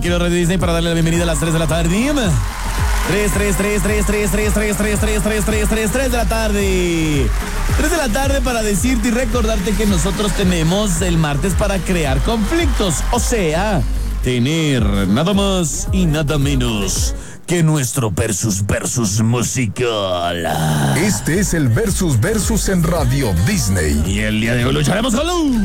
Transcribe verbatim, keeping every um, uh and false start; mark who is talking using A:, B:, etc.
A: Quiero Radio Disney para darle la bienvenida a las tres de la tarde. tres, tres, tres, tres, tres, tres, tres, tres, tres, tres, tres, tres, tres de la tarde. tres de la tarde para decirte y recordarte que nosotros tenemos el martes para crear conflictos. O sea, tener nada más y nada menos que nuestro versus versus musical.
B: Este es el versus versus en Radio Disney.
A: Y el día de hoy lucharemos con Lu.